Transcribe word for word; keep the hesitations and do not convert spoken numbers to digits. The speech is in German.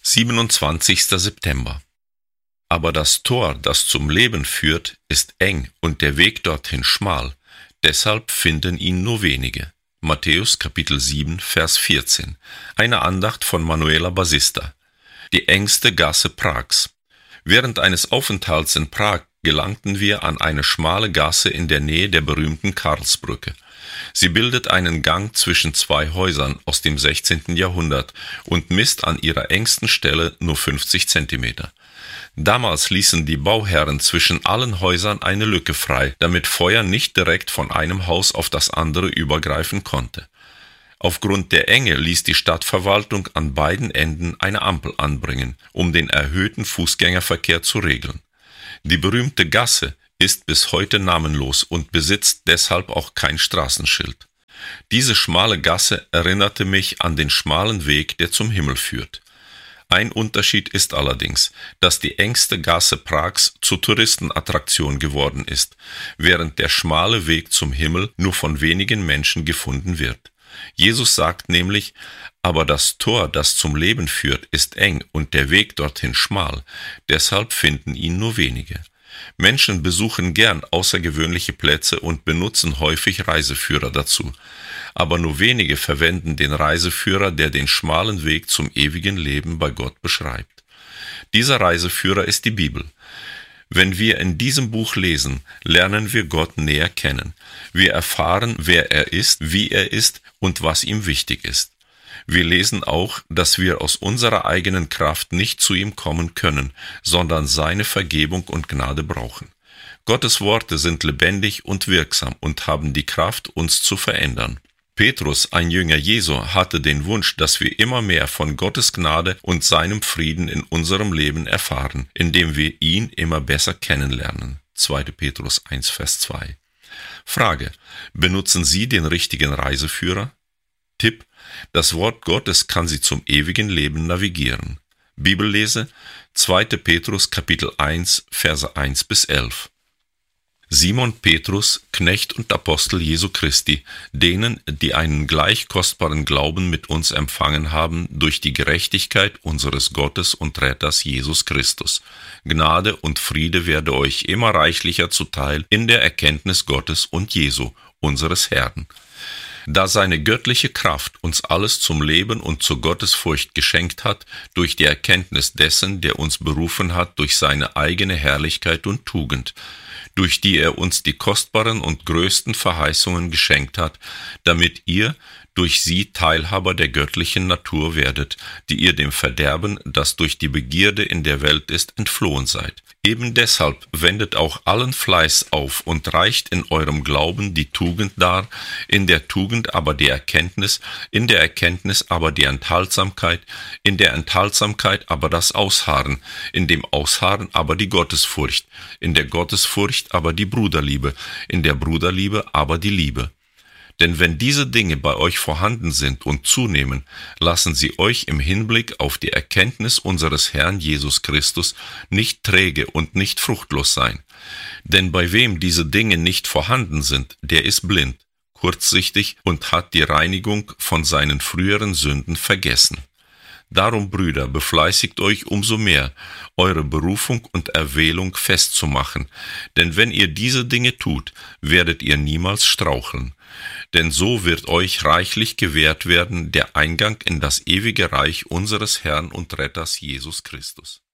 siebenundzwanzigster September. Aber das Tor, das zum Leben führt, ist eng und der Weg dorthin schmal, deshalb finden ihn nur wenige. Matthäus Kapitel sieben, Vers vierzehn. Eine Andacht von Manuela Basista. Die engste Gasse Prags. Während eines Aufenthalts in Prag gelangten wir an eine schmale Gasse in der Nähe der berühmten Karlsbrücke. Sie bildet einen Gang zwischen zwei Häusern aus dem sechzehnten Jahrhundert und misst an ihrer engsten Stelle nur fünfzig Zentimeter. Damals ließen die Bauherren zwischen allen Häusern eine Lücke frei, damit Feuer nicht direkt von einem Haus auf das andere übergreifen konnte. Aufgrund der Enge ließ die Stadtverwaltung an beiden Enden eine Ampel anbringen, um den erhöhten Fußgängerverkehr zu regeln. Die berühmte Gasse ist bis heute namenlos und besitzt deshalb auch kein Straßenschild. Diese schmale Gasse erinnerte mich an den schmalen Weg, der zum Himmel führt. Ein Unterschied ist allerdings, dass die engste Gasse Prags zur Touristenattraktion geworden ist, während der schmale Weg zum Himmel nur von wenigen Menschen gefunden wird. Jesus sagt nämlich, aber das Tor, das zum Leben führt, ist eng und der Weg dorthin schmal, deshalb finden ihn nur wenige. Menschen besuchen gern außergewöhnliche Plätze und benutzen häufig Reiseführer dazu. Aber nur wenige verwenden den Reiseführer, der den schmalen Weg zum ewigen Leben bei Gott beschreibt. Dieser Reiseführer ist die Bibel. Wenn wir in diesem Buch lesen, lernen wir Gott näher kennen. Wir erfahren, wer er ist, wie er ist und was ihm wichtig ist. Wir lesen auch, dass wir aus unserer eigenen Kraft nicht zu ihm kommen können, sondern seine Vergebung und Gnade brauchen. Gottes Worte sind lebendig und wirksam und haben die Kraft, uns zu verändern. Petrus, ein Jünger Jesu, hatte den Wunsch, dass wir immer mehr von Gottes Gnade und seinem Frieden in unserem Leben erfahren, indem wir ihn immer besser kennenlernen. zweiter Petrus eins, Vers zwei. Frage: Benutzen Sie den richtigen Reiseführer? Tipp: Das Wort Gottes kann Sie zum ewigen Leben navigieren. Bibellese: zweiter Petrus Kapitel eins, Verse eins bis elf. Simon Petrus, Knecht und Apostel Jesu Christi, denen, die einen gleich kostbaren Glauben mit uns empfangen haben, durch die Gerechtigkeit unseres Gottes und Retters Jesus Christus. Gnade und Friede werde euch immer reichlicher zuteil in der Erkenntnis Gottes und Jesu, unseres Herrn. Da seine göttliche Kraft uns alles zum Leben und zur Gottesfurcht geschenkt hat, durch die Erkenntnis dessen, der uns berufen hat durch seine eigene Herrlichkeit und Tugend, durch die er uns die kostbaren und größten Verheißungen geschenkt hat, damit ihr durch sie Teilhaber der göttlichen Natur werdet, die ihr dem Verderben, das durch die Begierde in der Welt ist, entflohen seid. Eben deshalb wendet auch allen Fleiß auf und reicht in eurem Glauben die Tugend dar, in der Tugend aber die Erkenntnis, in der Erkenntnis aber die Enthaltsamkeit, in der Enthaltsamkeit aber das Ausharren, in dem Ausharren aber die Gottesfurcht, in der Gottesfurcht aber die Bruderliebe, in der Bruderliebe aber die Liebe. Denn wenn diese Dinge bei euch vorhanden sind und zunehmen, lassen sie euch im Hinblick auf die Erkenntnis unseres Herrn Jesus Christus nicht träge und nicht fruchtlos sein. Denn bei wem diese Dinge nicht vorhanden sind, der ist blind, kurzsichtig und hat die Reinigung von seinen früheren Sünden vergessen. Darum, Brüder, befleißigt euch umso mehr, eure Berufung und Erwählung festzumachen, denn wenn ihr diese Dinge tut, werdet ihr niemals straucheln. Denn so wird euch reichlich gewährt werden der Eingang in das ewige Reich unseres Herrn und Retters Jesus Christus.